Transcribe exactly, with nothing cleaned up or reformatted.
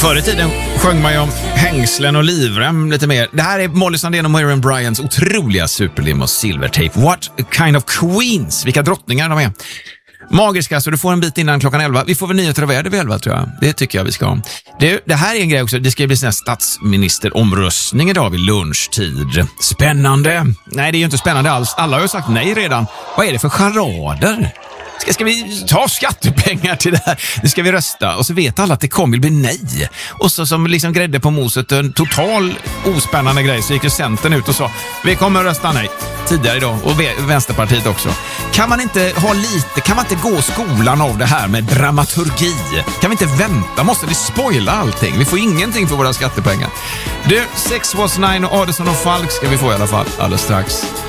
Förr i tiden sjöng man ju om hängslen och livrem lite mer. Det här är Molly Sandén och Miriam Bryants otroliga superlim och silvertape. What a kind of queens. Vilka drottningar de är. Magiska, så du får en bit innan klockan elva. Vi får väl nyheter av väder vid elva, tror jag. Det tycker jag vi ska ha. Det, det här är en grej också. Det ska bli sån här statsministeromröstning idag vid lunchtid. Spännande. Nej, det är ju inte spännande alls. Alla har ju sagt nej redan. Vad är det för charader? Ska, ska vi ta skattepengar till det här? Nu ska vi rösta. Och så vet alla att det kommer bli nej. Och så som liksom grädde på moset, en total ospännande grej, så gick ju Centern ut och sa vi kommer att rösta nej tidigare idag. Och Vänsterpartiet också. Kan man inte ha lite, kan man inte gå skolan av det här med dramaturgi? Kan vi inte vänta? Måste vi spoila allting? Vi får ingenting för våra skattepengar. Du, Sex was nine och Addison och Falk ska vi få i alla fall alldeles strax.